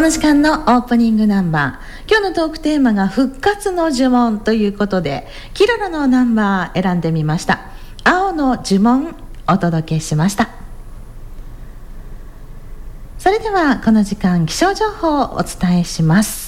の時間のオープニングナンバー、今日のトークテーマが復活の呪文ということで、キララのナンバー選んでみました。青の呪文お届けしました。それではこの時間気象情報をお伝えします。